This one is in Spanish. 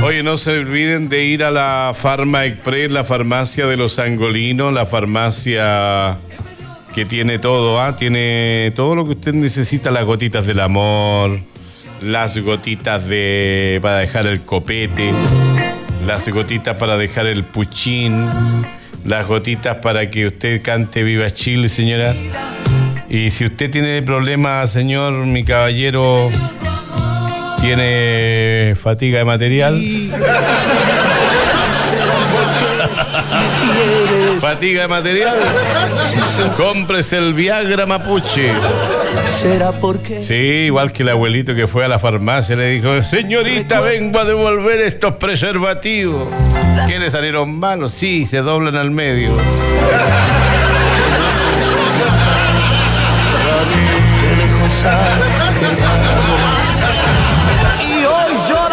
Oye, no se olviden de ir a la Farma Express, la farmacia de los angolinos, la farmacia que tiene todo, tiene todo lo que usted necesita, las gotitas del amor, las gotitas para dejar el copete, las gotitas para dejar el puchín, las gotitas para que usted cante Viva Chile, señora. Y si usted tiene problemas, señor, mi caballero, tiene fatiga de material. Fatiga de material. Cómprese el Viagra Mapuche. ¿Será porque? Sí, igual que el abuelito que fue a la farmacia, le dijo: señorita, vengo a devolver estos preservativos. ¿Qué le salieron malos? Sí, se doblan al medio. Te dejo saber.